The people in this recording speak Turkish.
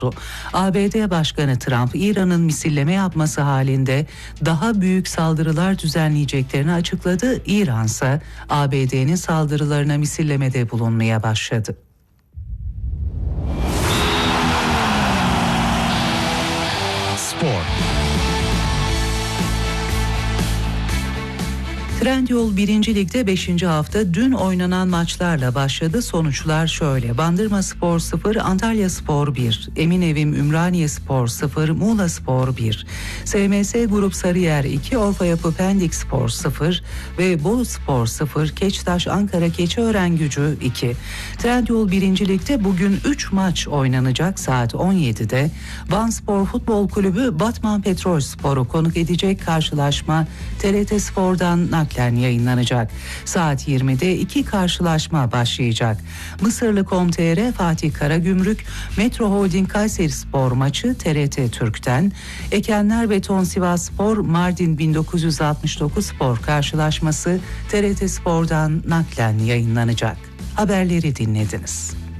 ABD Başkanı Trump, İran'ın misilleme yapması halinde daha büyük saldırılar düzenleyeceklerini açıkladı. İran ise ABD'nin saldırılarına misillemede bulunmaya başladı. Spor. Trendyol 1. Lig'de 5. hafta dün oynanan maçlarla başladı. Sonuçlar şöyle: Bandırmaspor 0, Antalyaspor 1, Eminevim Ümraniyespor 0, Muğlaspor 1, SMS Grup Sarıyer 2, Orfa Yapı Pendikspor 0 ve Boluspor 0, Keçtaş Ankara Keçiörengücü 2. Trendyol 1. Lig'de bugün 3 maç oynanacak. Saat 17'de Vanspor Futbol Kulübü Batman Petrolspor'u konuk edecek. Karşılaşma TRT Spor'dan naklen yayınlanacak. Saat 20'de 2 karşılaşma başlayacak. Mısırlı.com.tr Fatih Karagümrük Metro Holding Kayserispor maçı TRT Türk'ten, Ekenler Beton Sivasspor Mardin 1969 Spor karşılaşması TRT Spor'dan naklen yayınlanacak. Haberleri dinlediniz.